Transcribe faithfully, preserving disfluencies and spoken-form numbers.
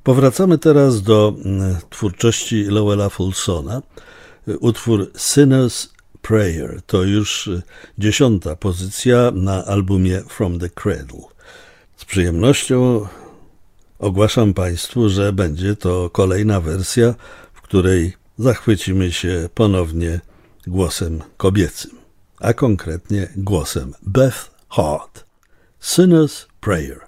Powracamy teraz do twórczości Lowella Fulsona. Utwór Sinner's Prayer to już dziesiąta pozycja na albumie From the Cradle. Z przyjemnością ogłaszam Państwu, że będzie to kolejna wersja, w której zachwycimy się ponownie głosem kobiecym, a konkretnie głosem Beth Hart. Sinner's Prayer.